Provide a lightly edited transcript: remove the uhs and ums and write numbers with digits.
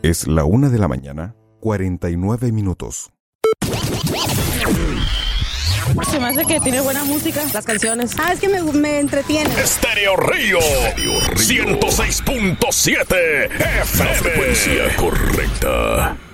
Es la 1:49 a.m. Se me hace que tiene buena música, las canciones. Es que me entretiene. Estéreo Río 106.7 FM. La frecuencia correcta.